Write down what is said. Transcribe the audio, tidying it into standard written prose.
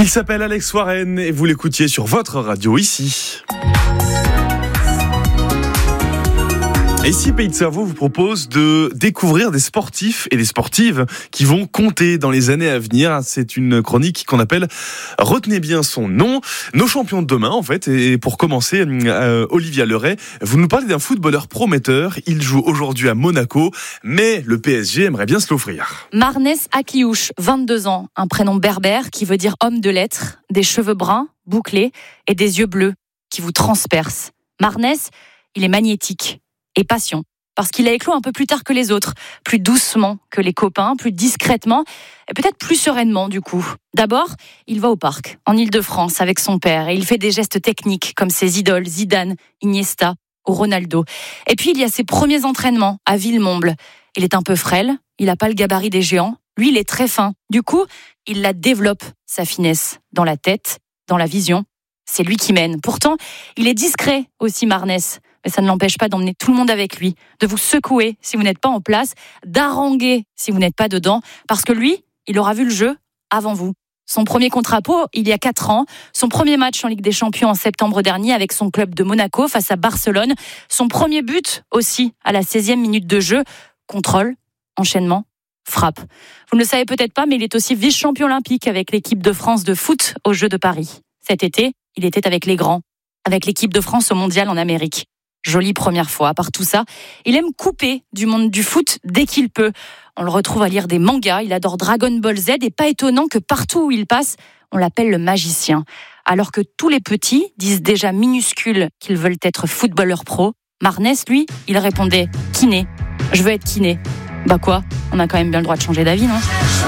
Il s'appelle Alex Warren et vous l'écoutiez sur votre radio ici. Et ici, Pays de Cerveau vous propose de découvrir des sportifs et des sportives qui vont compter dans les années à venir. C'est une chronique qu'on appelle « Retenez bien son nom ». Nos champions de demain, en fait. Et pour commencer, Olivia Leray, vous nous parlez d'un footballeur prometteur. Il joue aujourd'hui à Monaco, mais le PSG aimerait bien se l'offrir. Marnès Akliouche, 22 ans, un prénom berbère qui veut dire homme de lettres, des cheveux bruns, bouclés et des yeux bleus qui vous transpercent. Marnès, il est magnétique. Et passion, parce qu'il a éclos un peu plus tard que les autres, plus doucement que les copains, plus discrètement, et peut-être plus sereinement du coup. D'abord, il va au parc, en Île-de-France, avec son père, et il fait des gestes techniques comme ses idoles Zidane, Iniesta ou Ronaldo. Et puis il y a ses premiers entraînements à Villemomble. Il est un peu frêle, il n'a pas le gabarit des géants, lui il est très fin. Du coup, il la développe, sa finesse, dans la tête, dans la vision. C'est lui qui mène. Pourtant, il est discret aussi, Marnès. Mais ça ne l'empêche pas d'emmener tout le monde avec lui, de vous secouer si vous n'êtes pas en place, d'haranguer si vous n'êtes pas dedans, parce que lui, il aura vu le jeu avant vous. Son premier contrat pro, il y a 4 ans, son premier match en Ligue des Champions en septembre dernier avec son club de Monaco face à Barcelone, son premier but aussi à la 16e minute de jeu, contrôle, enchaînement, frappe. Vous ne le savez peut-être pas, mais il est aussi vice-champion olympique avec l'équipe de France de foot aux Jeux de Paris. Cet été, il était avec les grands, avec l'équipe de France au Mondial en Amérique. Jolie première fois. À part tout ça, il aime couper du monde du foot dès qu'il peut. On le retrouve à lire des mangas, il adore Dragon Ball Z et pas étonnant que partout où il passe, on l'appelle le magicien. Alors que tous les petits disent déjà minuscules qu'ils veulent être footballeurs pro, Marnès, lui, il répondait kiné. Je veux être kiné. Bah quoi, on a quand même bien le droit de changer d'avis, non ?